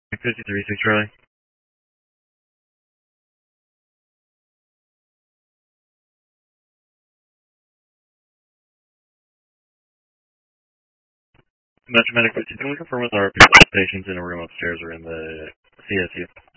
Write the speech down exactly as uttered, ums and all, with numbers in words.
fifty-three six Charlie. Metro Medic fifty-three, confirm with our people stations in a room upstairs or in the C S U.